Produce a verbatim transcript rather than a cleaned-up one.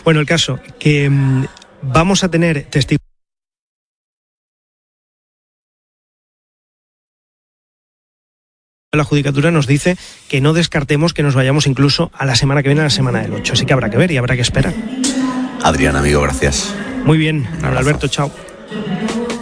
Bueno, el caso, que mmm, vamos a tener testigos. La Judicatura nos dice que no descartemos que nos vayamos incluso a la semana que viene, a la semana del ocho. Así que habrá que ver y habrá que esperar. Adrián, amigo, gracias. Muy bien, Alberto, chao.